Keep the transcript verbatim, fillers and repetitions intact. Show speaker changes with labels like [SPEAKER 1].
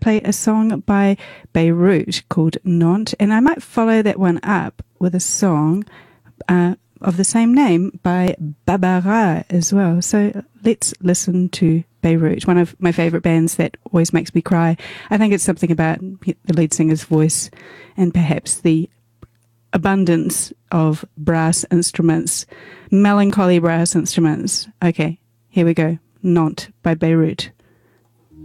[SPEAKER 1] play a song by Beirut called Nantes, and I might follow that one up with a song uh, of the same name by Babara as well. So let's listen to Beirut, one of my favourite bands that always makes me cry. I think it's something about the lead singer's voice and perhaps the abundance of brass instruments, melancholy brass instruments. Okay, here we go. Nantes by Beirut.